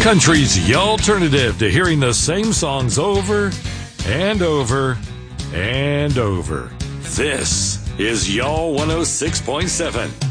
Country's y'alternative to hearing the same songs over and over and over. This is Y'all 106.7.